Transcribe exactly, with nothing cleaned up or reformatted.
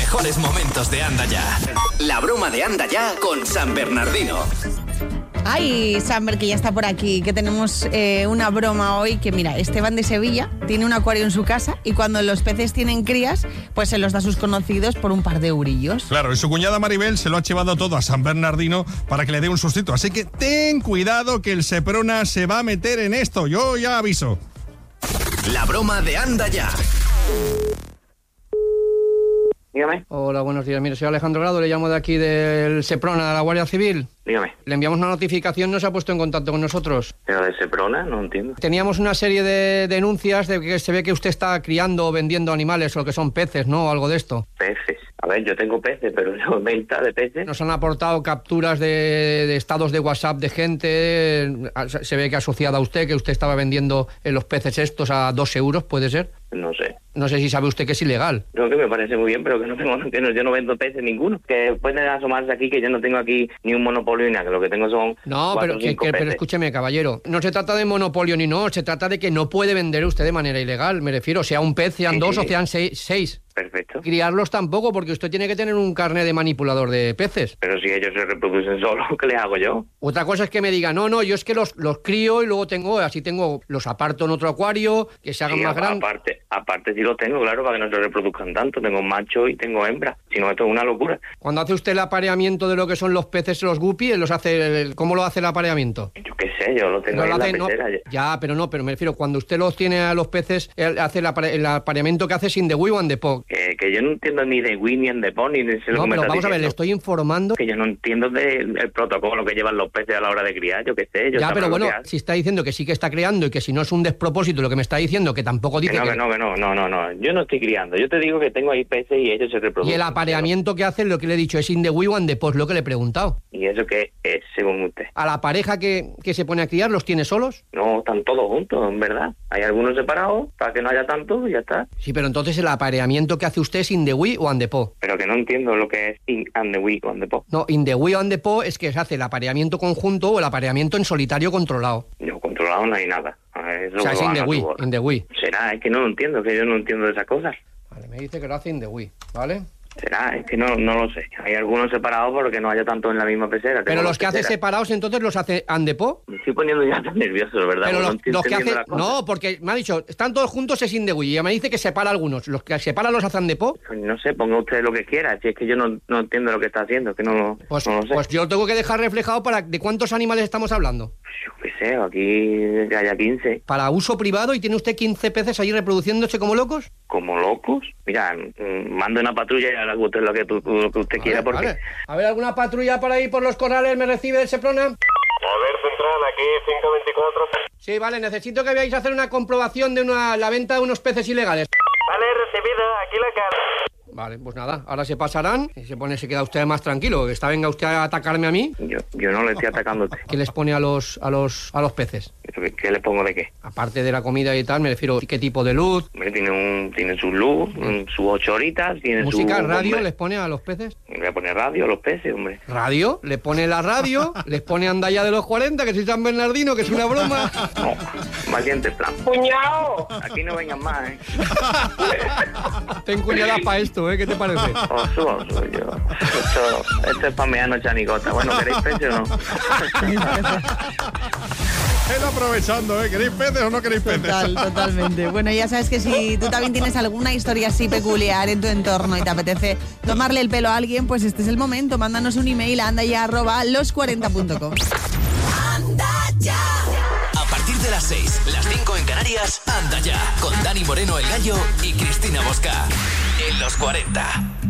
mejores momentos de Anda Ya. La broma de Anda Ya con San Bernardino. Ay, Samber, que ya está por aquí, que tenemos eh, una broma hoy, que mira, Esteban de Sevilla tiene un acuario en su casa y cuando los peces tienen crías, pues se los da a sus conocidos por un par de eurillos. Claro, y su cuñada Maribel se lo ha llevado todo a San Bernardino para que le dé un sustito, así que ten cuidado que el Seprona se va a meter en esto, yo ya aviso. La broma de Anda Ya. Dígame. Hola, buenos días. Mire, soy Alejandro Grado, le llamo de aquí del Seprona, de la Guardia Civil. Dígame. Le enviamos una notificación, no se ha puesto en contacto con nosotros. ¿Pero de Seprona? No entiendo. Teníamos una serie de denuncias de que se ve que usted está criando o vendiendo animales, o que son peces, ¿no? O algo de esto. Peces. A ver, yo tengo peces, pero no venta de peces. Nos han aportado capturas de, de estados de WhatsApp de gente, se ve que asociada a usted, que usted estaba vendiendo los peces estos a dos euros, ¿puede ser? No sé. No sé si sabe usted que es ilegal. No, que me parece muy bien, pero que no tengo, que no, yo no vendo peces ninguno. Que pueden asomarse aquí, que yo no tengo aquí ni un monopolio ni nada, que lo que tengo son No, cuatro, pero, que, cinco que, peces. pero escúcheme, caballero, no se trata de monopolio ni no, se trata de que no puede vender usted de manera ilegal, me refiero, sea un pez, sean Sí, dos sí, o sí. sean seis, seis. Perfecto. Criarlos tampoco, porque usted tiene que tener un carnet de manipulador de peces. Pero si ellos se reproducen solos, ¿qué les hago yo? Otra cosa es que me diga, no, no, yo es que los, los crío y luego tengo, así tengo, los aparto en otro acuario, que se hagan Sí, más grandes. aparte, aparte sí los tengo, claro, para que no se reproduzcan tanto. Tengo macho y tengo hembra. Si no, esto es una locura. Cuando hace usted el apareamiento de lo que son los peces, los guppies, los hace, el- ¿cómo lo hace el apareamiento? Yo qué sé, yo lo tengo No ahí lo en la hace, no- pecera. ya, pero no, pero me refiero, cuando usted los tiene a los peces, él hace el, apare- el apareamiento que hace sin the wee and the po. Que, que yo no entiendo ni de Wii ni de Pony, ni sé lo No, que me pero estás vamos a ver, le diciendo. estoy informando. Que yo no entiendo del del protocolo que llevan los peces a la hora de criar, yo qué sé. Yo Ya, sabré pero lo bueno, que hace. si está diciendo que sí que está creando y que si no es un despropósito lo que me está diciendo, que tampoco Que dice no, que... que no, que no, no, no, no. Yo no estoy criando. Yo te digo que tengo ahí peces y ellos se Y reproducen. el apareamiento que hace, lo que le he dicho, es in the wee and the po, es lo que le he preguntado. ¿Y eso qué es, según usted? ¿A la pareja que, que se pone a criar los tiene solos? No, están todos juntos, en verdad. Hay algunos separados para que no haya tanto y ya está. Sí, pero entonces el apareamiento que hace usted es in the wee o and the po. Pero que no entiendo lo que es in and the we on the pop. No, in the wee and the po es que se hace el apareamiento conjunto o el apareamiento en solitario controlado. No, controlado no hay nada. Eso O sea, es lo in van the a wee, su bola. in the wee. Será, es que no lo entiendo, que yo no entiendo de esas cosas. Vale, me dice que lo hace in the wee, ¿vale? Será, es que no, no lo sé. Hay algunos separados porque no haya tanto en la misma pecera. Pero Tengo los dos que hace peceras. separados entonces los hace and the po. Me estoy poniendo ya tan nervioso, ¿verdad? Pero Porque los, no estoy los que entendiendo hace... las cosas. No, porque me ha dicho, están todos juntos es in the wee. Y me dice que separa algunos. Los que separa los hacen de po. No sé, ponga usted lo que quiera. Si es que yo no, no entiendo lo que está haciendo, que no, lo- Pues, no lo sé. pues yo lo tengo que dejar reflejado para... ¿De cuántos animales estamos hablando? Yo qué sé, aquí que haya quince. Para uso privado y tiene usted quince peces ahí reproduciéndose como locos. Como locos. Mira, mm, mande una patrulla y haga usted lo que, tú- lo que usted quiera, Vale, porque... vale. A ver, ¿alguna patrulla por ahí por los corrales me recibe el Seprona? A ver, Central, aquí cinco veinticuatro. Sí, vale, necesito que vayáis a hacer una comprobación de una, la venta de unos peces ilegales. Vale, recibido, aquí la cara. Vale, pues nada, ahora se pasarán y se pone, se queda usted más tranquilo. Que está venga usted a atacarme a mí. Yo, yo no le estoy atacando a usted. ¿Qué les pone a los, a los, a los peces? ¿Qué, qué le pongo de qué? Aparte de la comida y tal, me refiero, ¿qué tipo de luz? Hombre, tiene, un, tiene su luz, un- sus ocho horitas, tiene ¿Música, su... radio hombre, les pone a los peces? Le voy a poner radio a los peces, hombre. ¿Radio? Le pone la radio, les pone Andaya de los cuarenta, que soy San Bernardino, que es una broma. No, valiente plan. ¡Cuñao! Aquí no vengan más, ¿eh? Ten cuñadas para esto, ¿eh? ¿Qué te parece? Os subo, os subo yo. Esto, esto es para mearnos chanicota. Bueno, ¿queréis peces o no? Él aprovechando, ¿eh? ¿Queréis peces o no queréis peces? Total, totalmente. Bueno, ya sabes que si tú también tienes alguna historia así peculiar en tu entorno y te apetece tomarle el pelo a alguien, pues este es el momento. Mándanos un email a andaya arroba los cuarenta punto com. A partir de las seis, las cinco en Canarias, Anda Ya, con Dani Moreno el Gallo y Cristina Bosca. En los cuarenta.